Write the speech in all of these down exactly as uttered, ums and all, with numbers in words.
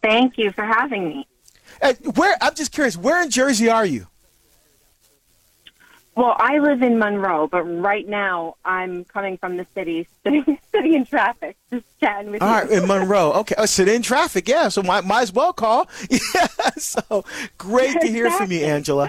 Thank you for having me. Uh, where I'm just curious, where in Jersey are you? Well, I live in Monroe, but right now I'm coming from the city, sitting, sitting in traffic, just chatting with All you. right, in Monroe. Okay, oh, sit in traffic. Yeah, so might might as well call. Yeah, so great to hear from you, Angela.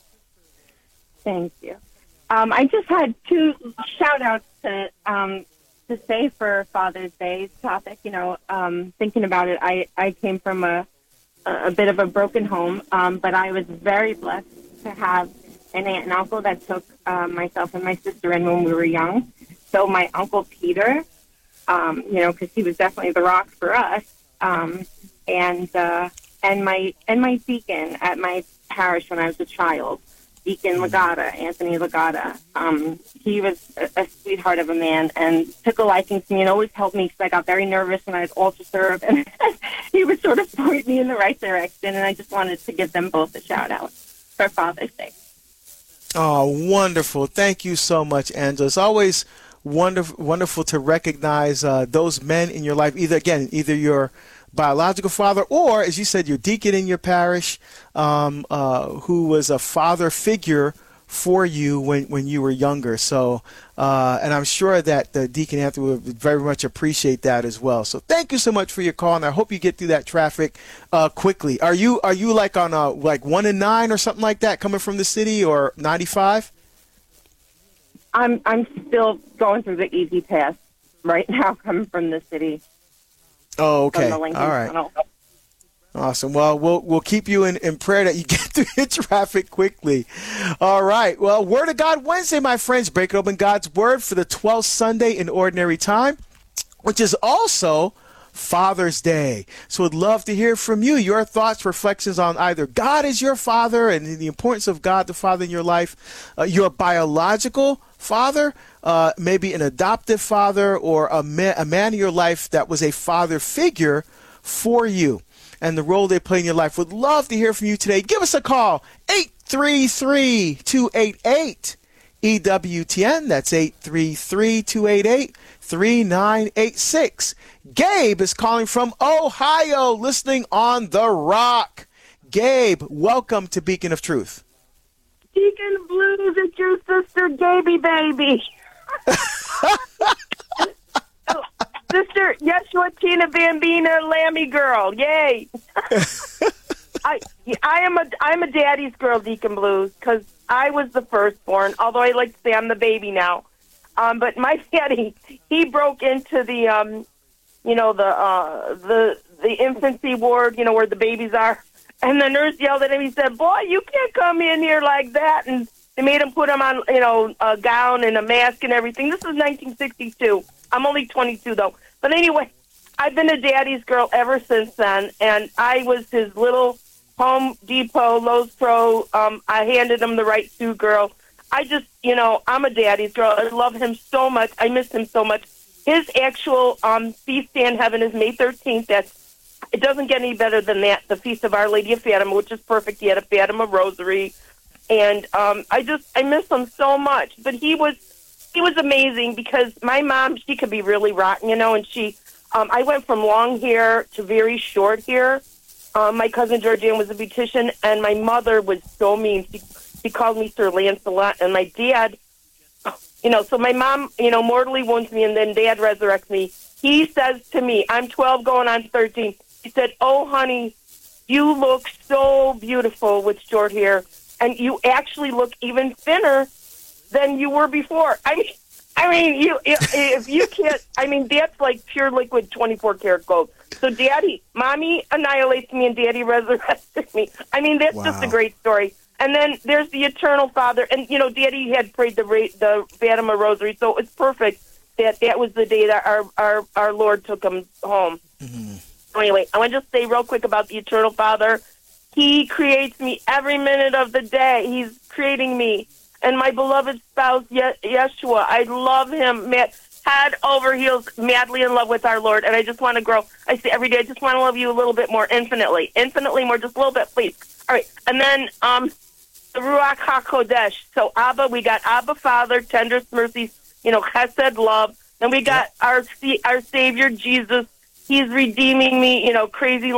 Thank you. Um, I just had two shout outs to um, to say for Father's Day's topic. You know, um, thinking about it, I, I came from a a bit of a broken home, um, but I was very blessed to have an aunt and uncle that took uh, myself and my sister in when we were young. So my Uncle Peter, um, you know, because he was definitely the rock for us, um, and uh, and my and my deacon at my parish when I was a child, Deacon Legata, Anthony Legata. Um, he was a, a sweetheart of a man and took a liking to me and always helped me because I got very nervous when I was altar serve, and he would sort of point me in the right direction. And I just wanted to give them both a shout out for Father's Day. Oh, wonderful. Thank you so much, Angela. It's always wonderful wonderful to recognize uh, those men in your life, either, again, either your biological father or, as you said, your deacon in your parish, um, uh, who was a father figure for you when, when you were younger. So, uh, and I'm sure that the Deacon Anthony would very much appreciate that as well. So thank you so much for your call, and I hope you get through that traffic uh, quickly. Are you are you like on a like one and nine or something like that coming from the city, or ninety-five? I'm I'm still going through the easy pass right now, coming from the city. Oh, okay. From the All Lincoln right. Tunnel. Awesome. Well, we'll we'll keep you in, in prayer that you get through your traffic quickly. All right. Well, Word of God Wednesday, my friends. Break open God's Word for the twelfth Sunday in Ordinary Time, which is also Father's Day. So I'd love to hear from you, your thoughts, reflections on either God is your father and the importance of God the Father in your life, uh, your biological father, uh, maybe an adoptive father, or a, ma- a man in your life that was a father figure for you, and the role they play in your life. Would love to hear from you today. Give us a call, eight three three, two eight eight, E W T N. That's eight three three, two eight eight, three nine eight six. Gabe is calling from Ohio, listening on The Rock. Gabe, welcome to Beacon of Truth. Deacon Blues, it's your sister, Gaby Baby. Sister Yeshua Tina Bambina Lammy girl, yay! I I am a I'm a daddy's girl, Deacon Blues, because I was the firstborn. Although I like to say I'm the baby now, um, but my daddy, he broke into the um, you know the uh the the infancy ward, you know where the babies are, and the nurse yelled at him. He said, "Boy, you can't come in here like that," and they made him put him on, you know, a gown and a mask and everything. This was nineteen sixty-two. I'm only twenty-two, though. But anyway, I've been a daddy's girl ever since then, and I was his little Home Depot, Lowe's Pro. Um, I handed him the right to girl. I just, you know, I'm a daddy's girl. I love him so much. I miss him so much. His actual um, feast day in heaven is May thirteenth. That's, it doesn't get any better than that, the Feast of Our Lady of Fatima, which is perfect. He had a Fatima rosary. And um, I just, I miss him so much. But he was, he was amazing because my mom, she could be really rotten, you know, and she, um, I went from long hair to very short hair. Um, my cousin Georgianne was a beautician, and my mother was so mean. She, she called me Sir Lancelot, and my dad, you know, so my mom, you know, mortally wounds me, and then dad resurrects me. He says to me, I'm twelve going on thirteen. He said, "Oh, honey, you look so beautiful with short hair. And you actually look even thinner than you were before." I mean, I mean, you if, if you can't, I mean, that's like pure liquid twenty-four karat gold. So Daddy, Mommy annihilates me and Daddy resurrected me. I mean, that's wow. just a great story. And then there's the Eternal Father. And, you know, Daddy had prayed the the Fatima Rosary, so it's perfect that that was the day that our, our, our Lord took him home. Mm-hmm. Anyway, I want to just say real quick about the Eternal Father. He creates me every minute of the day. He's creating me. And my beloved spouse, Ye- Yeshua, I love him, man, head over heels, madly in love with our Lord. And I just want to grow. I say every day, I just want to love you a little bit more, infinitely. Infinitely more, just a little bit, please. All right. And then um, the Ruach HaKodesh. So Abba, we got Abba Father, tenderest mercies, you know, chesed, love. Then we got our our Savior, Jesus. He's redeeming me, you know, crazy